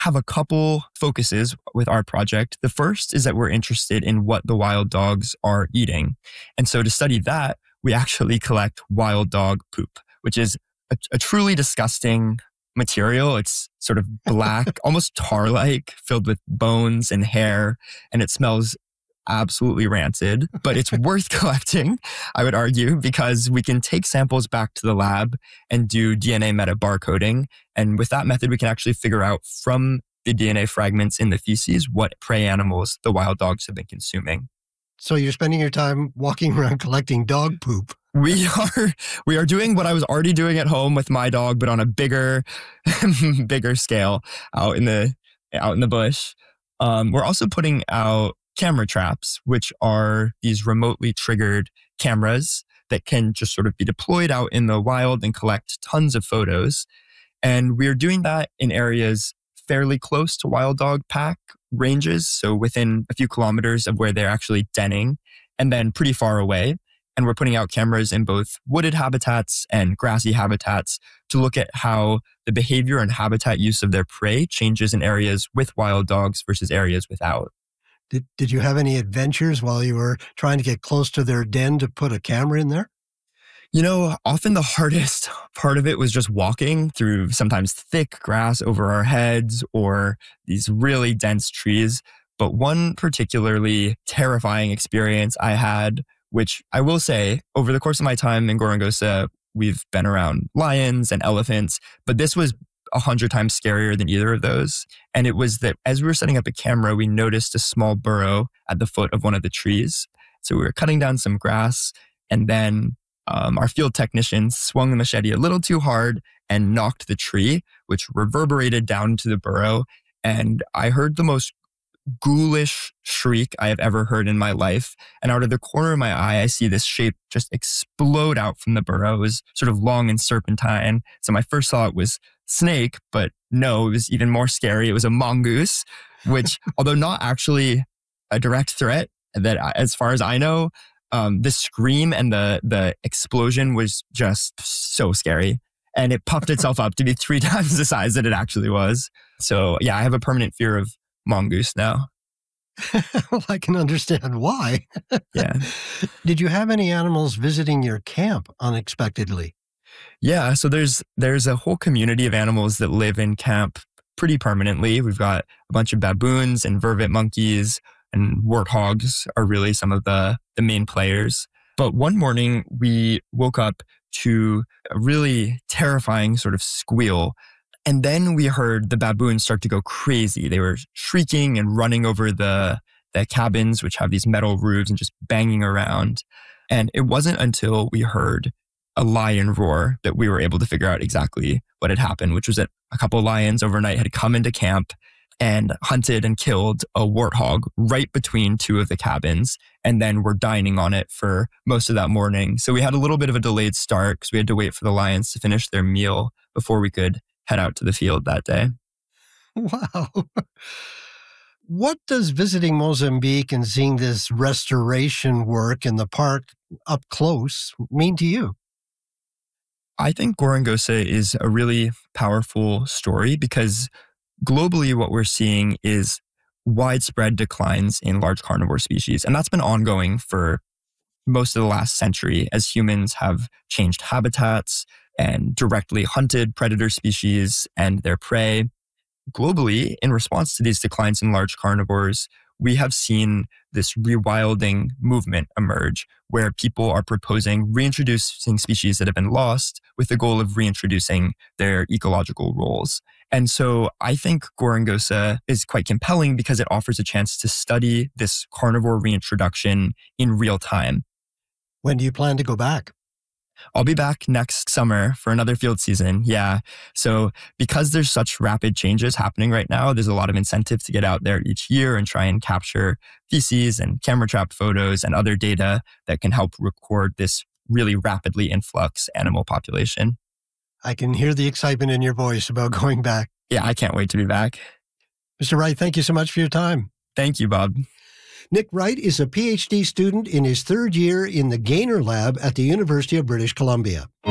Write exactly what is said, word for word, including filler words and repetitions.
have a couple focuses with our project. The first is that we're interested in what the wild dogs are eating. And so to study that, we actually collect wild dog poop, which is a, a truly disgusting material. It's sort of black, almost tar-like, filled with bones and hair, and it smells absolutely rancid, but it's worth collecting, I would argue, because we can take samples back to the lab and do D N A metabarcoding. And with that method, we can actually figure out from the D N A fragments in the feces what prey animals the wild dogs have been consuming. So you're spending your time walking around collecting dog poop. We are we are doing what I was already doing at home with my dog, but on a bigger, bigger scale out in the out in the bush. Um, we're also putting out camera traps, which are these remotely triggered cameras that can just sort of be deployed out in the wild and collect tons of photos. And we're doing that in areas fairly close to wild dog pack ranges, so within a few kilometers of where they're actually denning, and then pretty far away. And we're putting out cameras in both wooded habitats and grassy habitats to look at how the behavior and habitat use of their prey changes in areas with wild dogs versus areas without. Did Did you have any adventures while you were trying to get close to their den to put a camera in there? You know, often the hardest part of it was just walking through sometimes thick grass over our heads or these really dense trees. But one particularly terrifying experience I had, which I will say, over the course of my time in Gorongosa, we've been around lions and elephants, but this was a hundred times scarier than either of those. And it was that as we were setting up a camera, we noticed a small burrow at the foot of one of the trees. So we were cutting down some grass, and then um, our field technician swung the machete a little too hard and knocked the tree, which reverberated down to the burrow. And I heard the most ghoulish shriek I have ever heard in my life. And out of the corner of my eye, I see this shape just explode out from the burrow. It was sort of long and serpentine. So my first thought was snake, but no, it was even more scary. It was a mongoose, which, although not actually a direct threat, that as far as I know, um, the scream and the the explosion was just so scary. And it puffed itself up to be three times the size that it actually was. So yeah, I have a permanent fear of mongoose now. Well, I can understand why. Yeah. Did you have any animals visiting your camp unexpectedly? Yeah, so there's there's a whole community of animals that live in camp pretty permanently. We've got a bunch of baboons and vervet monkeys, and warthogs are really some of the, the main players. But one morning we woke up to a really terrifying sort of squeal. And then we heard the baboons start to go crazy. They were shrieking and running over the, the cabins, which have these metal roofs, and just banging around. And it wasn't until we heard a lion roar that we were able to figure out exactly what had happened, which was that a couple of lions overnight had come into camp and hunted and killed a warthog right between two of the cabins, and then were dining on it for most of that morning. So we had a little bit of a delayed start because we had to wait for the lions to finish their meal before we could head out to the field that day. Wow. What does visiting Mozambique and seeing this restoration work in the park up close mean to you? I think Gorongosa is a really powerful story because globally what we're seeing is widespread declines in large carnivore species. And that's been ongoing for most of the last century as humans have changed habitats and directly hunted predator species and their prey. Globally, in response to these declines in large carnivores, we have seen this rewilding movement emerge where people are proposing reintroducing species that have been lost with the goal of reintroducing their ecological roles. And so I think Gorongosa is quite compelling because it offers a chance to study this carnivore reintroduction in real time. When do you plan to go back? I'll be back next summer for another field season. Yeah. So because there's such rapid changes happening right now, there's a lot of incentive to get out there each year and try and capture feces and camera trap photos and other data that can help record this really rapidly influx animal population. I can hear the excitement in your voice about going back. Yeah, I can't wait to be back. Mister Wright, thank you so much for your time. Thank you, Bob. Nick Wright is a PhD student in his third year in the Gaynor Lab at the University of British Columbia.